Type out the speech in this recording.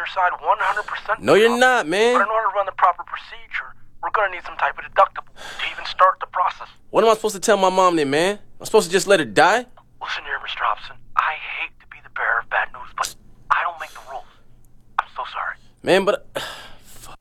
your side 100%. No, you're not, man. But in order to run the proper procedure, we're gonna need some type of deductible to even start the process. What am I supposed to tell my mom then, man? I'm supposed to just let her die? Listen here, Mr. Hobson. I hate to be the bearer of bad news, but I don't make the rules. I'm so sorry. Man, but